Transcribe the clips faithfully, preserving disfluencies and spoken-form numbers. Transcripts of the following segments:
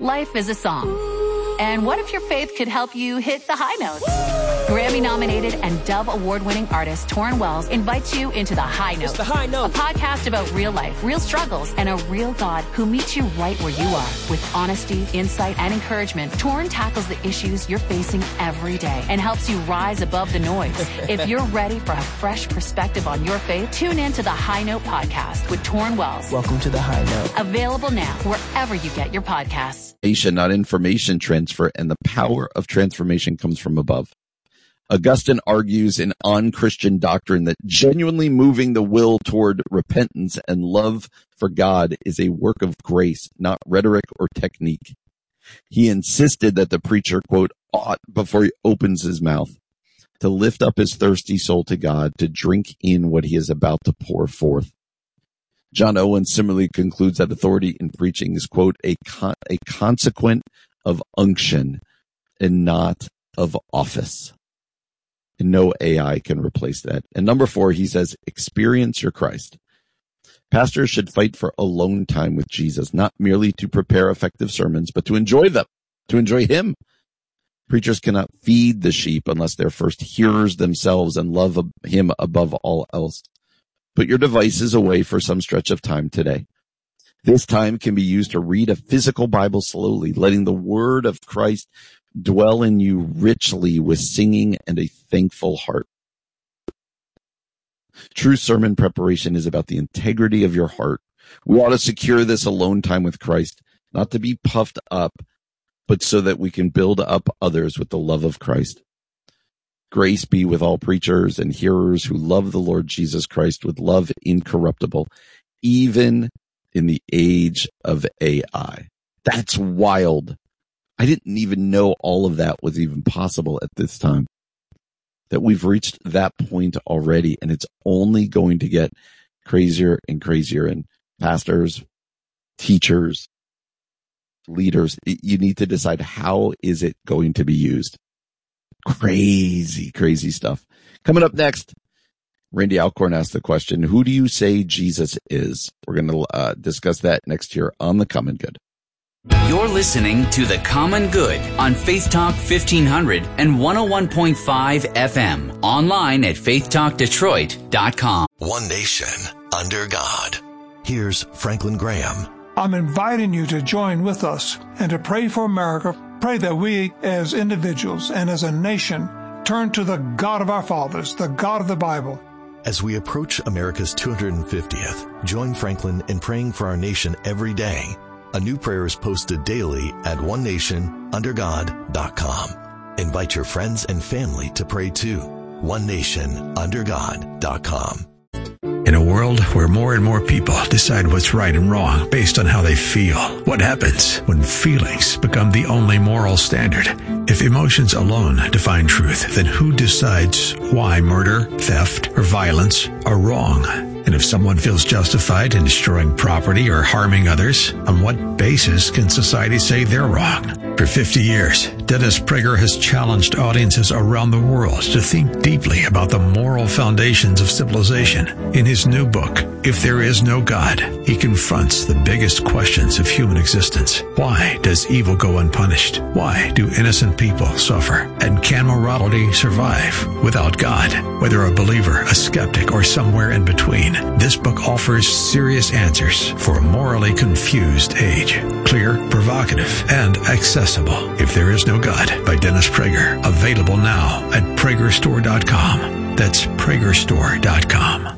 Life is a song. And what if your faith could help you hit the high notes? Grammy-nominated and Dove Award-winning artist Torrin Wells invites you into The High Note. It's The High Note. A podcast about real life, real struggles, and a real God who meets you right where you are. With honesty, insight, and encouragement, Torrin tackles the issues you're facing every day and helps you rise above the noise. If you're ready for a fresh perspective on your faith, tune in to The High Note podcast with Torrin Wells. Welcome to The High Note. Available now wherever you get your podcasts. Not information transfer, and the power of transformation comes from above. Augustine argues in On Christian Doctrine that genuinely moving the will toward repentance and love for God is a work of grace, not rhetoric or technique. He insisted that the preacher, quote, ought, before he opens his mouth, to lift up his thirsty soul to God, to drink in what he is about to pour forth. John Owen similarly concludes that authority in preaching is, quote, a, con- a consequent of unction and not of office. And no A I can replace that. And number four, he says, experience your Christ. Pastors should fight for alone time with Jesus, not merely to prepare effective sermons, but to enjoy them, to enjoy him. Preachers cannot feed the sheep unless they're first hearers themselves and love him above all else. Put your devices away for some stretch of time today. This time can be used to read a physical Bible slowly, letting the word of Christ dwell in you richly with singing and a thankful heart. True sermon preparation is about the integrity of your heart. We ought to secure this alone time with Christ, not to be puffed up, but so that we can build up others with the love of Christ. Grace be with all preachers and hearers who love the Lord Jesus Christ with love incorruptible, even in the age of A I. That's wild. I didn't even know all of that was even possible at this time. That we've reached that point already, and it's only going to get crazier and crazier. And pastors, teachers, leaders, you need to decide, how is it going to be used? Crazy, crazy stuff. Coming up next, Randy Alcorn asked the question, who do you say Jesus is? We're going to uh, discuss that next year on The Common Good. You're listening to The Common Good on Faith Talk fifteen hundred and one oh one point five F M. Online at faith talk detroit dot com. One nation under God. Here's Franklin Graham. I'm inviting you to join with us and to pray for America. Pray that we as individuals and as a nation turn to the God of our fathers, the God of the Bible. As we approach America's two hundred fiftieth, join Franklin in praying for our nation every day. A new prayer is posted daily at one nation under god dot com. Invite your friends and family to pray too. one nation under god dot com. In a world where more and more people decide what's right and wrong based on how they feel, what happens when feelings become the only moral standard? If emotions alone define truth, then who decides why murder, theft, or violence are wrong? And if someone feels justified in destroying property or harming others, on what basis can society say they're wrong? For fifty years, Dennis Prager has challenged audiences around the world to think deeply about the moral foundations of civilization. In his new book, If There Is No God, he confronts the biggest questions of human existence. Why does evil go unpunished? Why do innocent people suffer? And can morality survive without God? Whether a believer, a skeptic, or somewhere in between, this book offers serious answers for a morally confused age. Clear, provocative, and accessible. If There Is No God by Dennis Prager. Available now at prager store dot com. That's prager store dot com.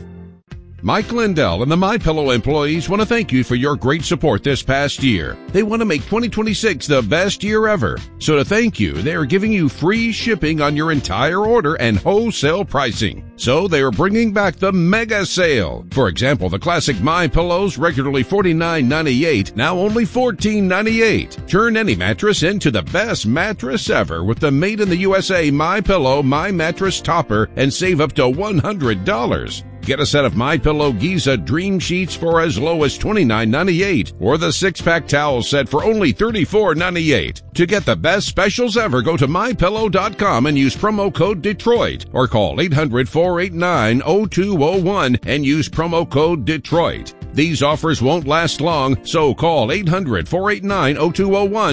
Mike Lindell and the MyPillow employees want to thank you for your great support this past year. They want to make twenty twenty-six the best year ever. So to thank you, they are giving you free shipping on your entire order and wholesale pricing. So they are bringing back the mega sale. For example, the classic MyPillows, regularly forty-nine ninety-eight, now only fourteen ninety-eight. Turn any mattress into the best mattress ever with the made in the U S A MyPillow My Mattress Topper and save up to one hundred dollars. Get a set of MyPillow Giza Dream Sheets for as low as twenty-nine ninety-eight, or the six-pack towel set for only thirty-four ninety-eight. To get the best specials ever, go to my pillow dot com and use promo code Detroit, or call eight hundred, four eight nine, oh two oh one and use promo code Detroit. These offers won't last long, so call eight hundred, four eight nine, oh two oh one